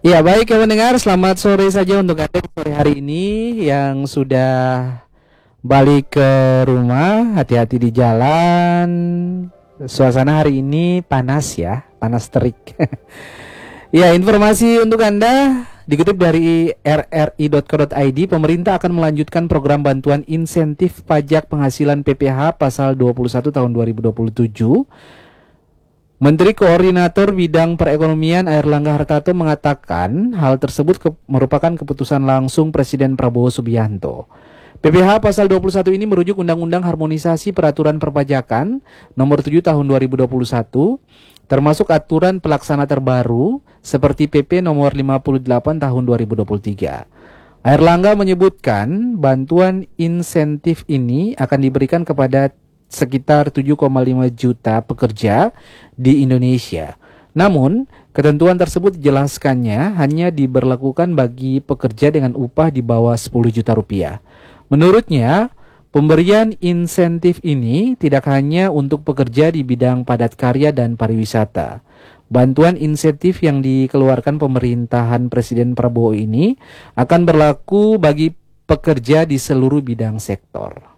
Ya baik ya mendengar, selamat sore saja untuk Anda di sore hari ini yang sudah balik ke rumah, hati-hati di jalan. Suasana hari ini panas ya, panas terik. Ya, informasi untuk Anda dikutip dari rri.co.id, pemerintah akan melanjutkan program bantuan insentif pajak penghasilan PPH pasal 21 tahun 2027. Menteri Koordinator Bidang Perekonomian Airlangga Hartarto mengatakan hal tersebut merupakan keputusan langsung Presiden Prabowo Subianto. PPH pasal 21 ini merujuk Undang-Undang Harmonisasi Peraturan Perpajakan Nomor 7 Tahun 2021, termasuk aturan pelaksana terbaru seperti PP Nomor 58 Tahun 2023. Airlangga menyebutkan bantuan insentif ini akan diberikan kepada sekitar 7,5 juta pekerja di Indonesia. Namun, ketentuan tersebut dijelaskannya hanya diberlakukan bagi pekerja dengan upah di bawah 10 juta rupiah. Menurutnya, pemberian insentif ini tidak hanya untuk pekerja di bidang padat karya dan pariwisata. Bantuan insentif yang dikeluarkan pemerintahan Presiden Prabowo ini akan berlaku bagi pekerja di seluruh bidang sektor.